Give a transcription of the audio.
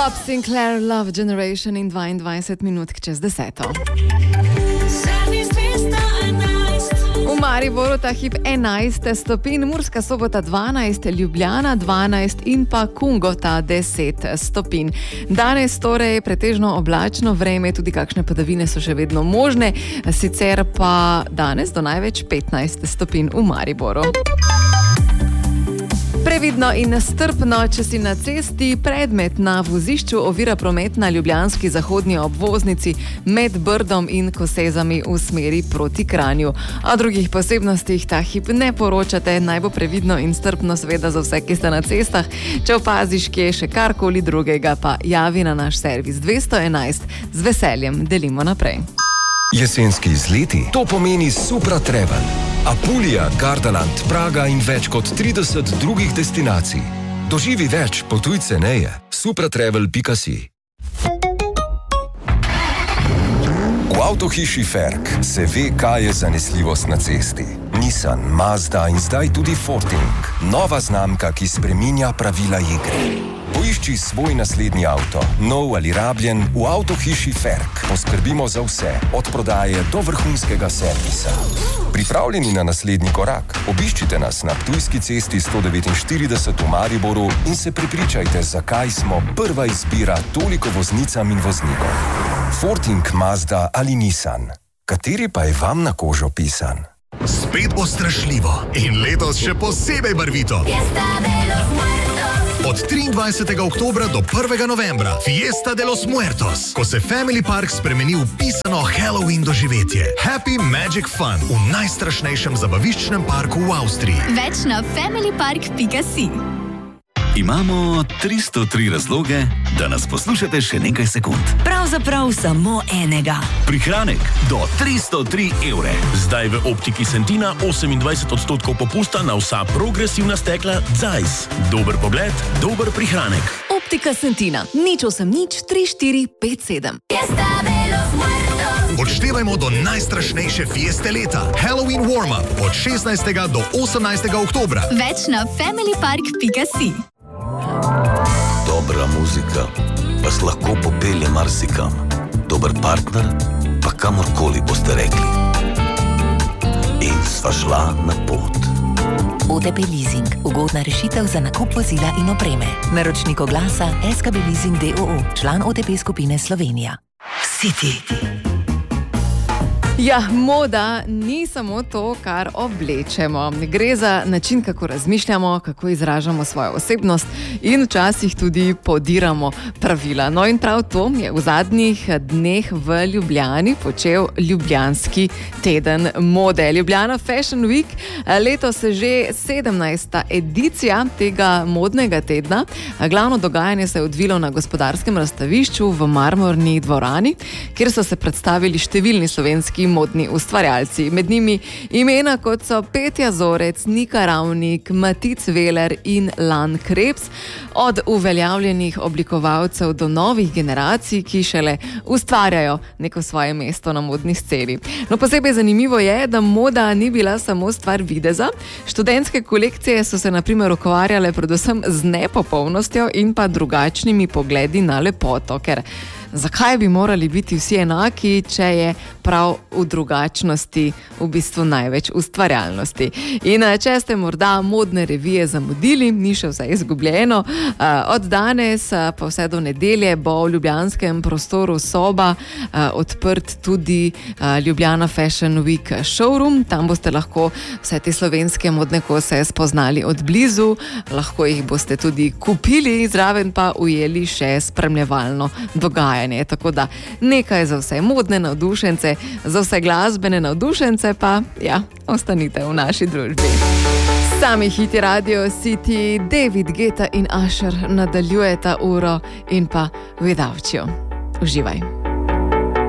Bob Sinclair, Love Generation in 22 minut čez 10. V Mariboru ta hip 11 stopinj, Murska Sobota 12, Ljubljana 12 in pa Kungota 10 stopinj. Danes torej pretežno oblačno vreme, tudi kakšne padavine so še vedno možne, sicer pa danes do največ 15 stopinj v Mariboru. Previdno in strpno, če si na cesti, predmet na vozišču ovira promet na ljubljanski zahodni obvoznici med Brdom in Kosezami v smeri proti Kranju. O drugih posebnostih ta hip ne poročate, naj bo previdno in strpno seveda za vse, ki ste na cestah. Če opaziš, kje je še karkoli drugega, pa javi na naš servis 211. Z veseljem delimo naprej. Jesenski izleti, to pomeni Supra Travel. Apulija, Gardaland, Praga in več kot 30 drugih destinacij. Doživi več, potuj ceneje. supratravel.si. V avtohiši Ferk se ve, kaj je zanesljivost na cesti. Nissan, Mazda in zdaj tudi Forting. Nova znamka, ki spreminja pravila igre. Poišči svoj naslednji avto, nov ali rabljen, v avtohiši Ferk. Poskrbimo za vse, od prodaje do vrhunskega servisa. Pripravljeni na naslednji korak? Obiščite nas na Ptujski cesti 149 v Mariboru in se prepričajte, zakaj smo prva izbira toliko voznicam in voznikom. Forting, Mazda ali Nissan. Kateri pa je vam na kožo pisan? Spet bo strašljivo in letos še posebej barvito. Od 23. oktobra do 1. novembra Fiesta de los Muertos, ko se Family Park spremeni v pisano Halloween doživetje. Happy Magic Fun v najstrašnejšem zabaviščnem parku v Avstriji. Več na familypark.si. Imamo 303 razloge, da nas poslušate še nekaj sekund. Pravzaprav samo enega. Prihranek do 303 evre. Zdaj v Optiki Sentina 28% popusta na vsa progresivna stekla Zeiss. Dober pogled, dober prihranek. Optika Sentina. Nič 8 nič 3 4 5 7. Odštevajmo do najstrašnejše fieste leta. Halloween warm-up od 16. do 18. oktobra. Več na familypark.si. Dobra muzika vas lahko popelje marsikam. Dober partner pa kamorkoli boste rekli. In sva šla na pot. OTP Leasing. Ugodna rešitev za nakup vozila in opreme. Naročnik oglasa SKB Leasing d.o.o. Član OTP skupine Slovenija. City. Ja, moda ni samo to, kar oblečemo. Gre za način, kako razmišljamo, kako izražamo svojo osebnost in včasih tudi podiramo pravila. No in prav to je v zadnjih dneh v Ljubljani počel Ljubljanski teden mode. Ljubljana Fashion Week, letos je že 17. edicija tega modnega tedna. Glavno dogajanje se je odvilo na Gospodarskem razstavišču v Marmorni dvorani, kjer so se predstavili številni slovenski modni ustvarjalci. Med njimi imena kot so Petja Zorec, Nika Ravnik, Matic Veler in Lan Krebs, od uveljavljenih oblikovalcev do novih generacij, ki šele ustvarjajo neko svoje mesto na modni sceni. No, posebej zanimivo je, da moda ni bila samo stvar videza. Študentske kolekcije so se na primer ukvarjale predvsem z nepopolnostjo in pa drugačnimi pogledi na lepoto, ker zakaj bi morali biti vsi enaki, če je prav v drugačnosti v bistvu največ ustvarjalnosti. In če ste morda modne revije zamudili, ni še vse izgubljeno. Od danes pa vse do nedelje bo v ljubljanskem prostoru Soba odprt tudi Ljubljana Fashion Week showroom. Tam boste lahko vse te slovenske modne kose spoznali od blizu, lahko jih boste tudi kupili, zraven pa ujeli še spremljevalno dogajanje. Tako da nekaj za vse modne navdušence, za vse glasbene navdušence pa, ja, ostanite v naši družbi. Sami hiti Radio City, David Guetta in Usher nadaljujeta uro in pa Without You. Uživaj.